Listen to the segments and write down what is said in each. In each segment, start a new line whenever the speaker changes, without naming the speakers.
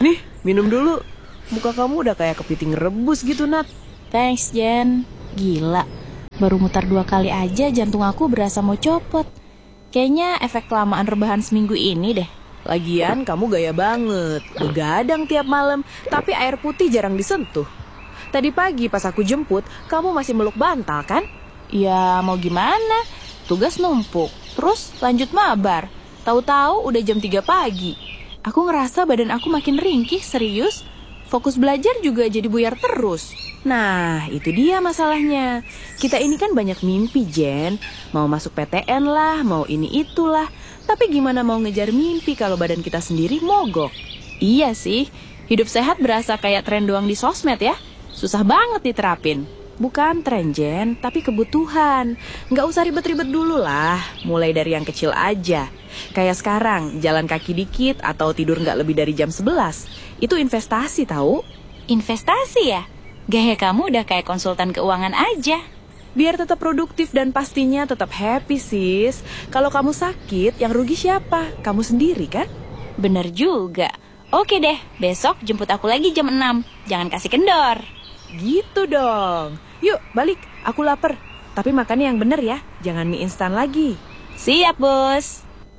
Nih, minum dulu. Muka kamu udah kayak kepiting rebus gitu, Nat.
Thanks, Jen. Gila, baru mutar 2 kali aja jantung aku berasa mau copot. Kayaknya efek kelamaan rebahan seminggu ini deh.
Lagian kamu gaya banget, begadang tiap malam, tapi air putih jarang disentuh. Tadi pagi pas aku jemput, kamu masih meluk bantal kan?
Ya mau gimana, tugas numpuk, terus lanjut mabar. Tahu-tahu udah jam 3 pagi. Aku ngerasa badan aku makin ringkih, serius. Fokus belajar juga jadi buyar terus.
Nah, itu dia masalahnya. Kita ini kan banyak mimpi, Jen. Mau masuk PTN lah, mau ini itulah. Tapi gimana mau ngejar mimpi kalau badan kita sendiri mogok?
Iya sih, hidup sehat berasa kayak tren doang di sosmed ya. Susah banget diterapin.
Bukan tren, Jen, tapi kebutuhan. Nggak usah ribet-ribet dulu lah. Mulai dari yang kecil aja. Kayak sekarang, jalan kaki dikit atau tidur nggak lebih dari jam 11. Itu investasi tahu?
Investasi ya? Gaya kamu udah kayak konsultan keuangan aja.
Biar tetap produktif dan pastinya tetap happy, sis. Kalau kamu sakit, yang rugi siapa? Kamu sendiri kan?
Bener juga. Oke deh, besok jemput aku lagi jam 6. Jangan kasih kendor.
Gitu dong. Yuk, balik. Aku lapar. Tapi makannya yang bener ya. Jangan mie instan lagi.
Siap, Bos.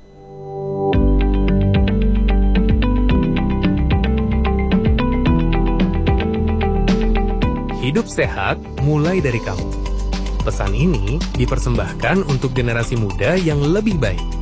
Hidup sehat mulai dari kamu. Pesan ini dipersembahkan untuk generasi muda yang lebih baik.